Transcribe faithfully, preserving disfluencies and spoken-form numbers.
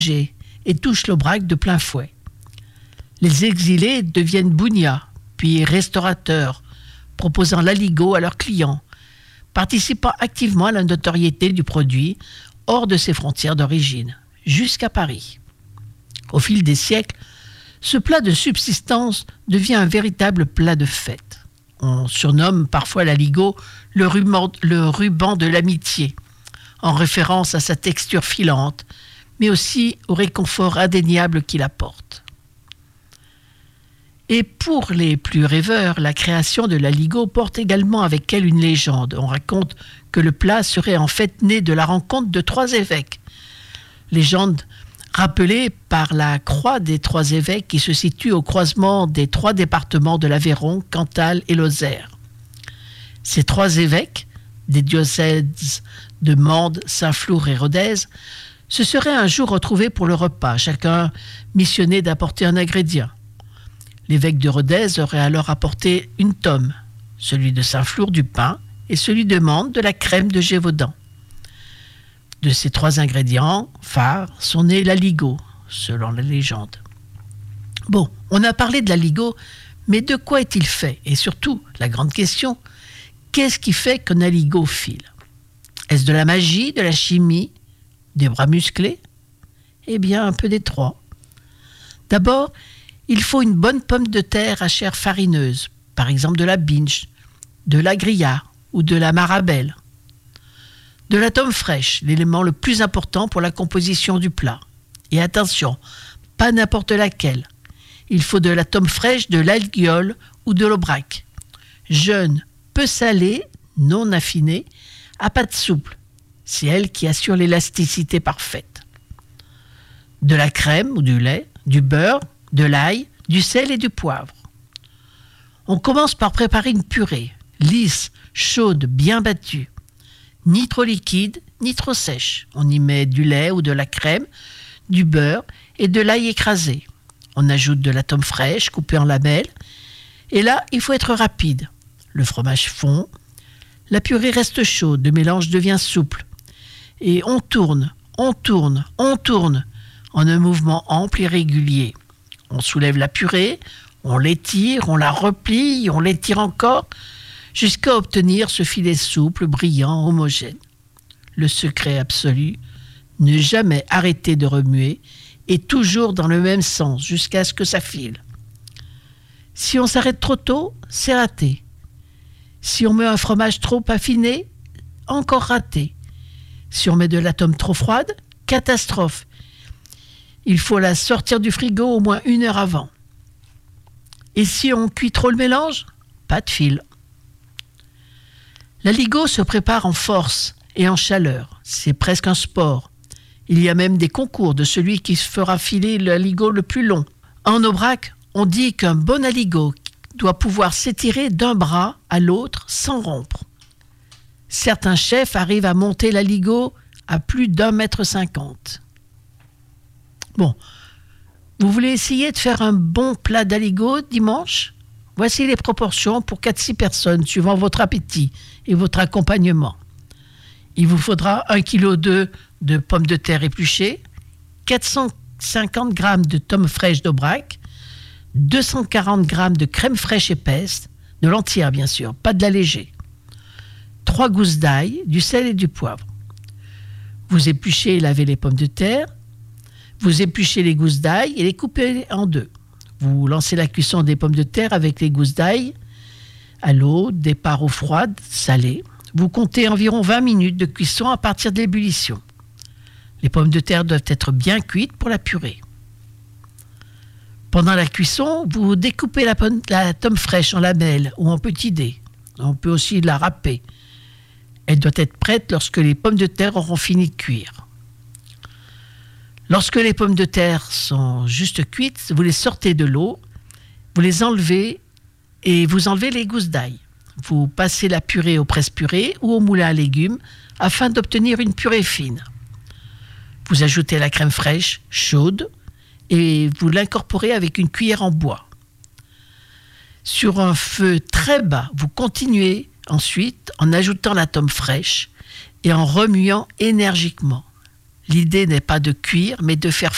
et touchent l'Aubrac de plein fouet. Les exilés deviennent bougnats, puis restaurateurs, proposant l'aligot à leurs clients, participant activement à la notoriété du produit hors de ses frontières d'origine, jusqu'à Paris. Au fil des siècles, ce plat de subsistance devient un véritable plat de fête. On surnomme parfois l'aligot le ruban, le ruban de l'amitié, en référence à sa texture filante, mais aussi au réconfort indéniable qu'il apporte. Et pour les plus rêveurs, la création de l'aligot porte également avec elle une légende. On raconte que le plat serait en fait né de la rencontre de trois évêques. Légende rappelée par la croix des trois évêques qui se situe au croisement des trois départements de l'Aveyron, Cantal et Lozère. Ces trois évêques, des diocèses de Mende, Saint-Flour et Rodez, se seraient un jour retrouvés pour le repas, chacun missionné d'apporter un ingrédient. L'évêque de Rodez aurait alors apporté une tome, celui de Saint-Flour du pain et celui de Mende de la crème de Gévaudan. De ces trois ingrédients phares sont nés l'aligot, selon la légende. Bon, on a parlé de l'aligot, mais de quoi est-il fait? Et surtout, la grande question, qu'est-ce qui fait qu'un aligot file? Est-ce de la magie, de la chimie, des bras musclés? Eh bien, un peu des trois. D'abord, il faut une bonne pomme de terre à chair farineuse, par exemple de la binge, de la grilla ou de la marabelle. De la tome fraîche, l'élément le plus important pour la composition du plat. Et attention, pas n'importe laquelle. Il faut de la tome fraîche, de l'alguiole ou de l'aubrac. Jeune, peu salée, non affinée, à pâte souple. C'est elle qui assure l'élasticité parfaite. De la crème ou du lait, du beurre, de l'ail, du sel et du poivre. On commence par préparer une purée, lisse, chaude, bien battue. Ni trop liquide, ni trop sèche. On y met du lait ou de la crème, du beurre et de l'ail écrasé. On ajoute de la tome fraîche coupée en lamelles. Et là, il faut être rapide. Le fromage fond. La purée reste chaude, le mélange devient souple. Et on tourne, on tourne, on tourne, en un mouvement ample et régulier. On soulève la purée, on l'étire, on la replie, on l'étire encore, jusqu'à obtenir ce filet souple, brillant, homogène. Le secret absolu, ne jamais arrêter de remuer et toujours dans le même sens jusqu'à ce que ça file. Si on s'arrête trop tôt, c'est raté. Si on met un fromage trop affiné, encore raté. Si on met de la tome trop froide, catastrophe. Il faut la sortir du frigo au moins une heure avant. Et si on cuit trop le mélange, pas de fil. L'aligot se prépare en force et en chaleur. C'est presque un sport. Il y a même des concours de celui qui fera filer l'aligot le plus long. En Aubrac, on dit qu'un bon aligot doit pouvoir s'étirer d'un bras à l'autre sans rompre. Certains chefs arrivent à monter l'aligot à plus d'un mètre cinquante. Bon, vous voulez essayer de faire un bon plat d'aligot dimanche? Voici les proportions pour quatre à six personnes, suivant votre appétit et votre accompagnement. Il vous faudra un virgule deux kilos de pommes de terre épluchées, quatre cent cinquante grammes de tome fraîche d'Aubrac, deux cent quarante grammes de crème fraîche épaisse, de l'entière bien sûr, pas de la léger, trois gousses d'ail, du sel et du poivre. Vous épluchez et lavez les pommes de terre, vous épluchez les gousses d'ail et les coupez en deux. Vous lancez la cuisson des pommes de terre avec les gousses d'ail à l'eau, départ eau froide, salée. Vous comptez environ vingt minutes de cuisson à partir de l'ébullition. Les pommes de terre doivent être bien cuites pour la purée. Pendant la cuisson, vous découpez la, pomme, la tome fraîche en lamelles ou en petits dés. On peut aussi la râper. Elle doit être prête lorsque les pommes de terre auront fini de cuire. Lorsque les pommes de terre sont juste cuites, vous les sortez de l'eau, vous les enlevez et vous enlevez les gousses d'ail. Vous passez la purée au presse-purée ou au moulin à légumes afin d'obtenir une purée fine. Vous ajoutez la crème fraîche, chaude, et vous l'incorporez avec une cuillère en bois. Sur un feu très bas, vous continuez ensuite en ajoutant la tome fraîche et en remuant énergiquement. L'idée n'est pas de cuire, mais de faire